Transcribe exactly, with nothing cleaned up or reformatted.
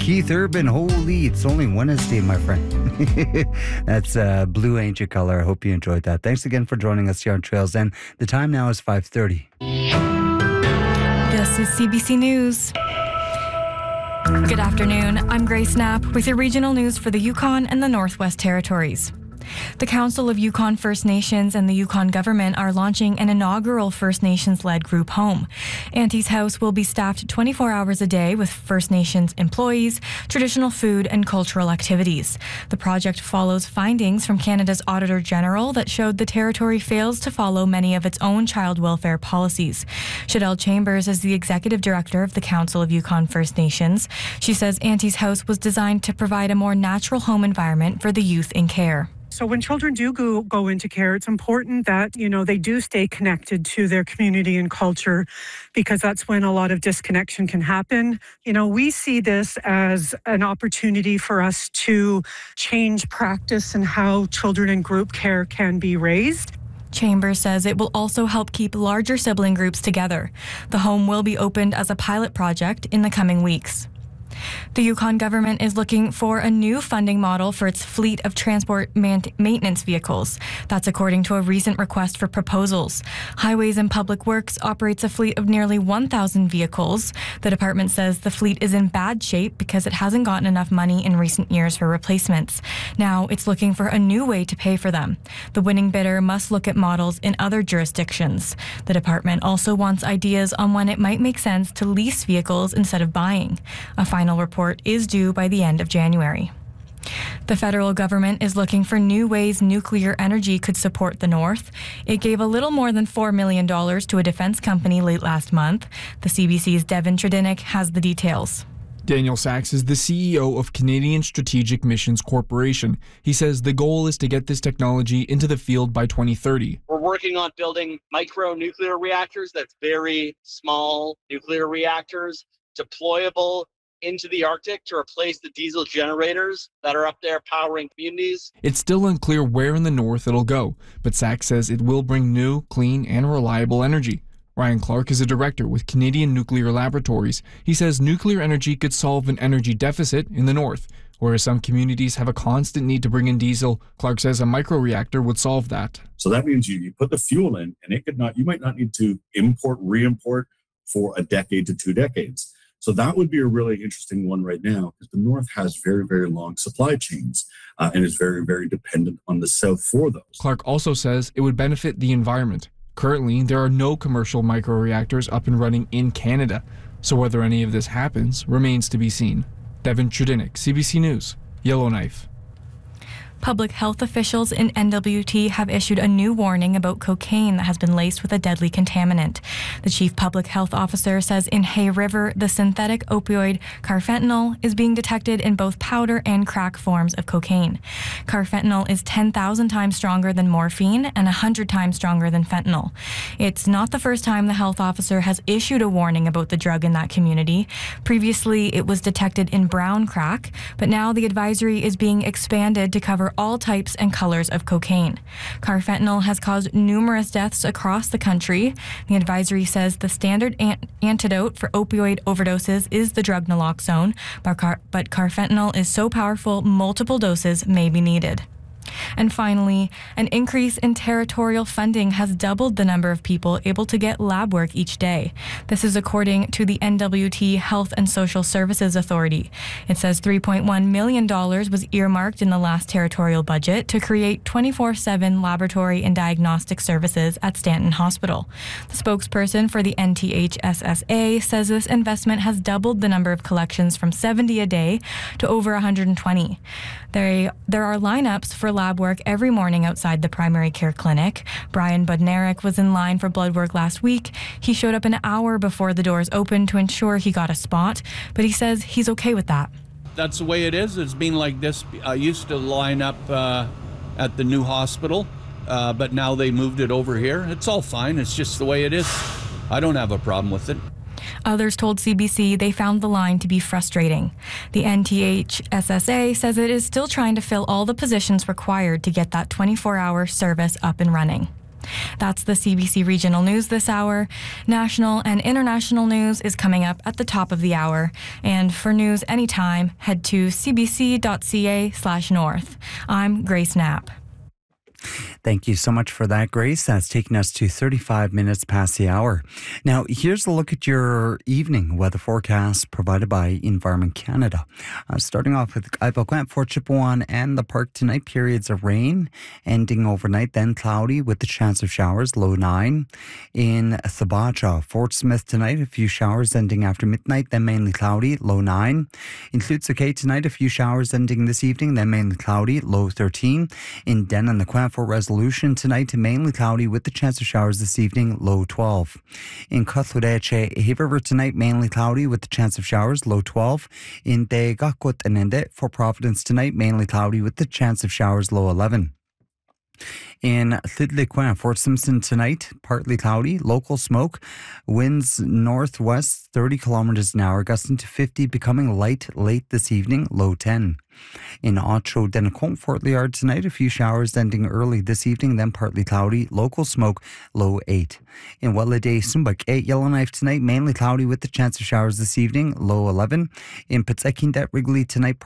Keith Urban. Holy, it's only Wednesday, my friend. That's uh, Blue Angel Color. I hope you enjoyed that. Thanks again for joining us here on Trails End. The time now is five thirty. This is C B C News. Good afternoon. I'm Grace Knapp with your regional news for the Yukon and the Northwest Territories. The Council of Yukon First Nations and the Yukon government are launching an inaugural First Nations-led group home. Auntie's House will be staffed twenty-four hours a day with First Nations employees, traditional food, and cultural activities. The project follows findings from Canada's Auditor General that showed the territory fails to follow many of its own child welfare policies. Shadelle Chambers is the executive director of the Council of Yukon First Nations. She says Auntie's House was designed to provide a more natural home environment for the youth in care. So when children do go, go into care, it's important that, you know, they do stay connected to their community and culture, because that's when a lot of disconnection can happen. You know, we see this as an opportunity for us to change practice and how children in group care can be raised. Chambers says it will also help keep larger sibling groups together. The home will be opened as a pilot project in the coming weeks. The Yukon government is looking for a new funding model for its fleet of transport man- maintenance vehicles. That's according to a recent request for proposals. Highways and Public Works operates a fleet of nearly one thousand vehicles. The department says the fleet is in bad shape because it hasn't gotten enough money in recent years for replacements. Now it's looking for a new way to pay for them. The winning bidder must look at models in other jurisdictions. The department also wants ideas on when it might make sense to lease vehicles instead of buying. A final report is due by the end of January. The federal government is looking for new ways nuclear energy could support the North. It gave a little more than four million dollars to a defense company late last month. The C B C's Devin Trudinick has the details. Daniel Sachs is the C E O of Canadian Strategic Missions Corporation. He says the goal is to get this technology into the field by twenty thirty. We're working on building micro-nuclear reactors, that's very small nuclear reactors, deployable into the Arctic to replace the diesel generators that are up there powering communities. It's still unclear where in the north it'll go, but Sachs says it will bring new, clean, and reliable energy. Ryan Clark is a director with Canadian Nuclear Laboratories. He says nuclear energy could solve an energy deficit in the north. Whereas some communities have a constant need to bring in diesel, Clark says a microreactor would solve that. So that means you, you put the fuel in, and it could not. You might not need to import, re-import for a decade to two decades. So that would be a really interesting one right now, because the North has very, very long supply chains uh, and is very, very dependent on the South for those. Clark also says it would benefit the environment. Currently, there are no commercial microreactors up and running in Canada. So whether any of this happens remains to be seen. Devin Trudinick, C B C News, Yellowknife. Public health officials in N W T have issued a new warning about cocaine that has been laced with a deadly contaminant. The chief public health officer says in Hay River, the synthetic opioid carfentanil is being detected in both powder and crack forms of cocaine. Carfentanil is ten thousand times stronger than morphine and one hundred times stronger than fentanyl. It's not the first time the health officer has issued a warning about the drug in that community. Previously, it was detected in brown crack, but now the advisory is being expanded to cover all types and colors of cocaine. Carfentanil has caused numerous deaths across the country. The advisory says the standard an- antidote for opioid overdoses is the drug naloxone, but, car- but carfentanil is so powerful multiple doses may be needed. And finally, an increase in territorial funding has doubled the number of people able to get lab work each day. This is according to the N W T Health and Social Services Authority. It says three point one million dollars was earmarked in the last territorial budget to create twenty-four seven laboratory and diagnostic services at Stanton Hospital. The spokesperson for the N T H S S A says this investment has doubled the number of collections from seventy a day to over one hundred twenty. There, there are lineups for lab work every morning outside the primary care clinic. Brian Budnarek was in line for blood work last week. He showed up an hour before the doors opened to ensure he got a spot, but he says he's okay with that. That's the way it is. It's been like this. I used to line up uh, at the new hospital, uh, but now they moved it over here. It's all fine. It's just the way it is. I don't have a problem with it. Others told C B C they found the line to be frustrating. The N T H S S A says it is still trying to fill all the positions required to get that twenty-four hour service up and running. That's the C B C Regional News this hour. National and international news is coming up at the top of the hour. And for news anytime, head to cbc.ca slash north. I'm Grace Knapp. Thank you so much for that, Grace. That's taking us to thirty-five minutes past the hour. Now, here's a look at your evening weather forecast provided by Environment Canada. Uh, starting off with Algonquin, Fort Chipewyan, and the park tonight, periods of rain, ending overnight, then cloudy with the chance of showers, low nine. In Thabacha, Fort Smith tonight, a few showers ending after midnight, then mainly cloudy, low nine. In Tlutsuke tonight, a few showers ending this evening, then mainly cloudy, low thirteen. In Denon, the Fort Resolution tonight, mainly cloudy with the chance of showers this evening, low twelve. In Kathureche, Hay River tonight, mainly cloudy with the chance of showers, low twelve. In Te Gakut and Ende, Fort Providence tonight, mainly cloudy with the chance of showers, low eleven. In Llydliquin, Fort Simpson tonight, partly cloudy, local smoke, winds northwest thirty kilometers an hour, gusting to fifty, becoming light late this evening, low ten. In Ocho Denacombe, Fort Liard tonight, a few showers ending early this evening, then partly cloudy, local smoke, low eight. In Wellade Sumbak, eight Yellowknife tonight, mainly cloudy with the chance of showers this evening, low eleven. In Petzekindet Wrigley tonight,